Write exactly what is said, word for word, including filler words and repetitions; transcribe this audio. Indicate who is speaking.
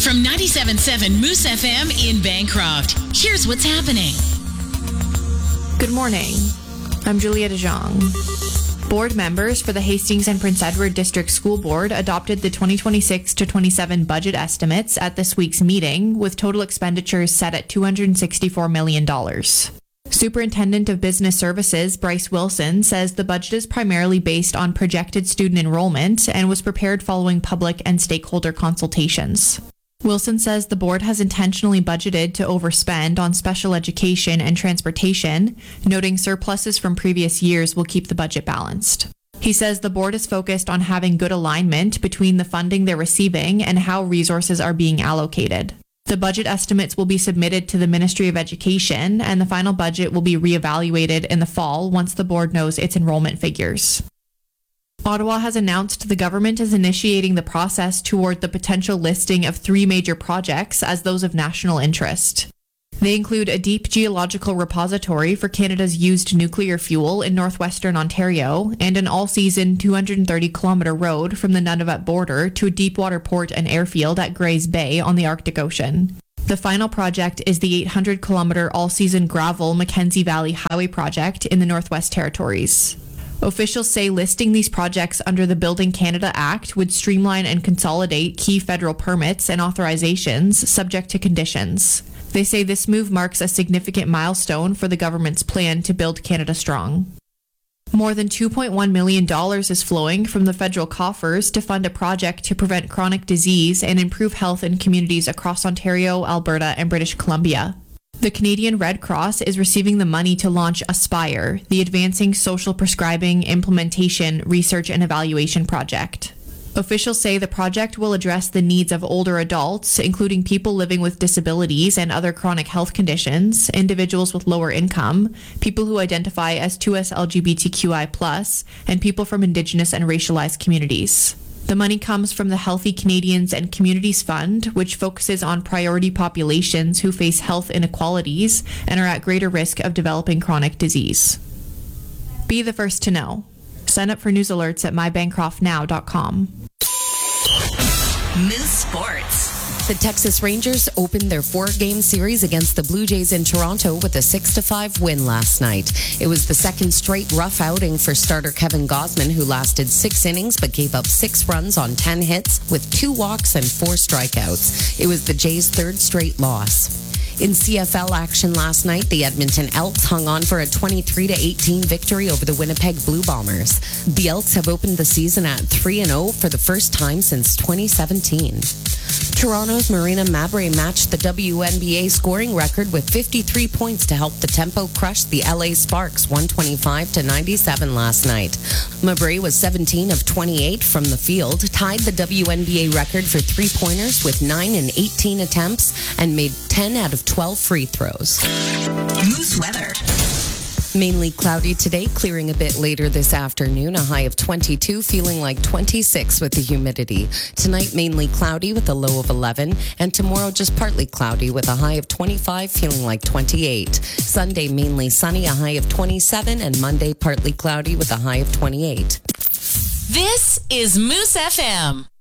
Speaker 1: From ninety-seven point seven Moose F M in Bancroft, here's what's happening.
Speaker 2: Good morning. I'm Julia DeJong. Board members for the Hastings and Prince Edward District School Board adopted the twenty twenty-six to twenty-seven budget estimates at this week's meeting, with total expenditures set at two hundred sixty-four million dollars. Superintendent of Business Services Bryce Wilson says the budget is primarily based on projected student enrollment and was prepared following public and stakeholder consultations. Wilson says the board has intentionally budgeted to overspend on special education and transportation, noting surpluses from previous years will keep the budget balanced. He says the board is focused on having good alignment between the funding they're receiving and how resources are being allocated. The budget estimates will be submitted to the Ministry of Education, and the final budget will be reevaluated in the fall once the board knows its enrollment figures. Ottawa has announced the government is initiating the process toward the potential listing of three major projects as those of national interest. They include a deep geological repository for Canada's used nuclear fuel in northwestern Ontario and an all-season two hundred thirty kilometre road from the Nunavut border to a deepwater port and airfield at Grays Bay on the Arctic Ocean. The final project is the eight hundred kilometre all-season gravel Mackenzie Valley Highway project in the Northwest Territories. Officials say listing these projects under the Building Canada Act would streamline and consolidate key federal permits and authorizations subject to conditions. They say this move marks a significant milestone for the government's plan to build Canada strong. More than two point one million dollars is flowing from the federal coffers to fund a project to prevent chronic disease and improve health in communities across Ontario, Alberta, and British Columbia. The Canadian Red Cross is receiving the money to launch Aspire, the Advancing Social Prescribing Implementation, Research and Evaluation Project. Officials say the project will address the needs of older adults, including people living with disabilities and other chronic health conditions, individuals with lower income, people who identify as two S L G B T Q I plus, and people from Indigenous and racialized communities. The money comes from the Healthy Canadians and Communities Fund, which focuses on priority populations who face health inequalities and are at greater risk of developing chronic disease. Be the first to know. Sign up for news alerts at my bancroft now dot com.
Speaker 1: Moose Sports.
Speaker 3: The Texas Rangers opened their four-game series against the Blue Jays in Toronto with a six to five win last night. It was the second straight rough outing for starter Kevin Gausman, who lasted six innings but gave up six runs on ten hits with two walks and four strikeouts. It was the Jays' third straight loss. In C F L action last night, the Edmonton Elks hung on for a twenty-three to eighteen victory over the Winnipeg Blue Bombers. The Elks have opened the season at three and oh for the first time since twenty seventeen. Toronto's Marina Mabrey matched the W N B A scoring record with fifty-three points to help the Tempo crush the L A Sparks one twenty-five to ninety-seven last night. Mabrey was seventeen of twenty-eight from the field, tied the W N B A record for three-pointers with nine in eighteen attempts, and made ten out of twelve free throws.
Speaker 1: Moose weather.
Speaker 3: Mainly cloudy today, clearing a bit later this afternoon. A high of twenty-two, feeling like twenty-six with the humidity. Tonight, mainly cloudy with a low of eleven. And tomorrow, just partly cloudy with a high of twenty-five, feeling like twenty-eight. Sunday, mainly sunny, a high of twenty-seven. And Monday, partly cloudy with a high of twenty-eight.
Speaker 1: This is Moose F M.